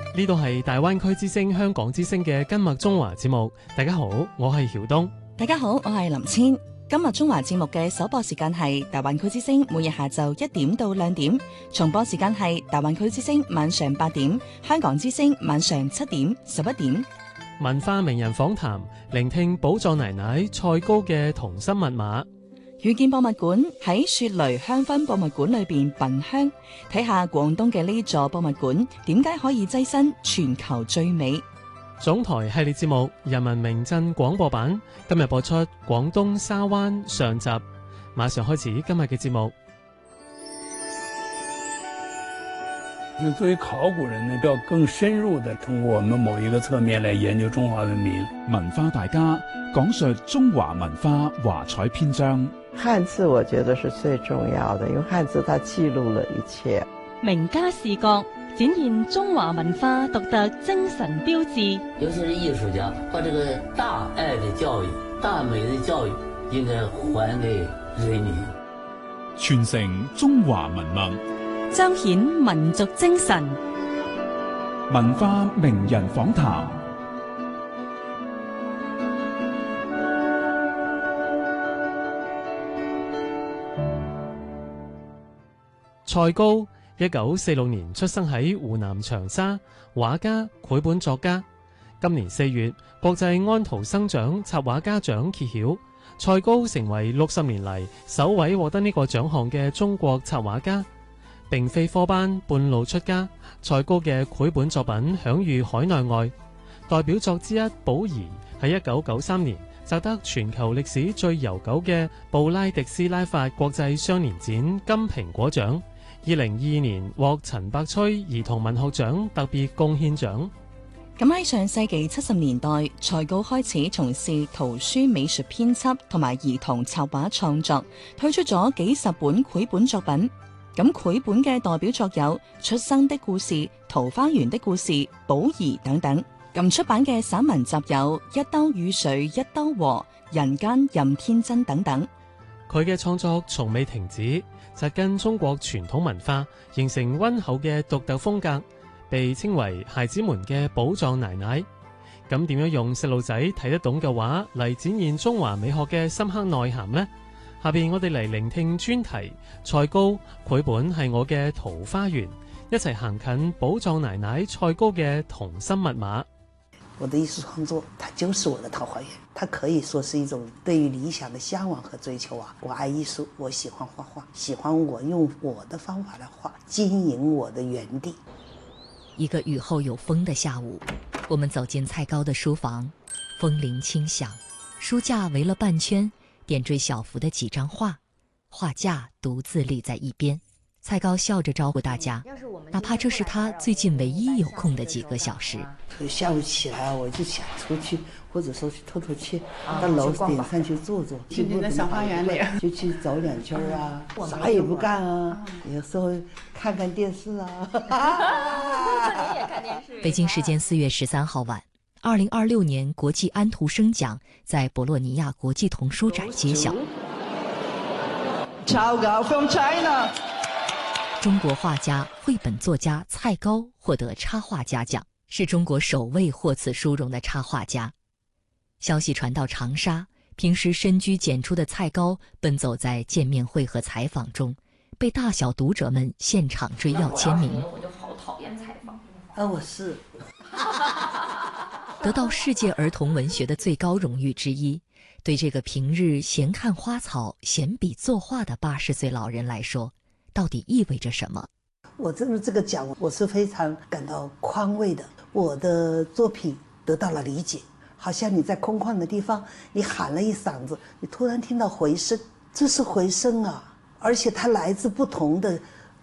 呢度係大灣區之聲香港之聲嘅今日中華節目。大家好，我係曉東。 大家好，我係林千。今日中華節目嘅首播時間係大灣區之聲每日下晝1點到2點，重播時間係大灣區之聲晚上8點，香港之聲晚上7點、11點。 文化名人訪談，聆聽寶藏奶奶蔡高嘅童心密碼。 遇見博物館，喺雪雷香薰博物館裏邊品香，睇下廣東嘅呢座博物館點解可以躋身全球最美。 總台系列節目《人民名鎮廣播版》今日播出廣東沙灣上集，馬上開始今日嘅節目。 作為考古人呢，要更深入地通過我們某一個側面來研究中華文明。 文化大家講述中華文化華彩篇章。 漢字我覺得是最重要的，因為漢字它記錄了一切。 名家視角展現中華文化獨特精神標誌。 尤其是藝術家，把這個大愛的教育、大美的教育應該還給人民， 傳承中華文脈， 彰顯民族精神。 文化名人訪談。 蔡高1946年出生喺湖南長沙，畫家、繪本作家。今年4月，國際安徒生獎插畫家獎揭曉，蔡高成為60年嚟首位獲得呢個獎項嘅中國插畫家。並非科班，半路出家，蔡高嘅繪本作品享譽海內外。代表作之一《寶兒》喺1993年摘得全球歷史最悠久嘅布拉迪斯拉法國際雙年展金蘋果獎。2022年獲陳百崔兒童文學獎特別貢獻獎。 咁喺上世紀70年代，蔡高開始從事圖書美術編輯同埋兒童插畫創作，推出咗幾十本繪本作品。咁繪本嘅代表作有《出生的故事》、《桃花源的故事》、《寶兒》等等。咁出版嘅散文集有《一兜雨水一兜禾》、《人間任天真》等等。 佢嘅創作從未停止，紮根中國傳統文化，形成溫厚嘅獨特風格，被稱為孩子們嘅寶藏奶奶。咁點樣用細路仔睇得懂嘅畫嚟展現中華美學嘅深刻內涵呢？下邊我哋嚟聆聽專題，蔡高繪本係我嘅桃花源，一齊行近寶藏奶奶蔡高嘅童心密碼。 我的藝術創作，它就是我的桃花源，它可以說是一種對於理想的向往和追求啊！我愛藝術，我喜歡畫畫，喜歡我用我的方法來畫，經營我的園地。 一個雨後有風的下午，我們走進蔡高的書房，風鈴輕響，書架圍了半圈，點綴小幅的幾張畫，畫架獨自立在一邊。蔡高笑着招呼大家，哪怕這是他最近唯一有空的幾個小時。 下午起來我就想出去，或者說去透透氣，到樓頂上去坐坐， 去你的小花園裡就去走兩圈啊，啥也不幹啊，有時候看看電視啊。 你也看電視。 北京時間4月13號晚，2026年國際安徒生獎在博洛尼亞國際童書展揭曉。 From China。 中國畫家、繪本作家蔡高獲得插畫家獎，是中國首位獲此殊榮的插畫家。消息傳到長沙，平時深居簡出的蔡高奔走在見面會和採訪中，被大小讀者們現場追要簽名。 我就好討厭採訪。 我是得到世界兒童文學的最高榮譽之一，對這個平日閒看花草、閒筆作畫的80歲老人來說，到底意味着什麼？ 我這個獎，我是非常感到寬慰的。我的作品得到了理解，好像你在空曠的地方，你喊了一嗓子，你突然聽到回聲，這是回聲啊！而且它來自不同的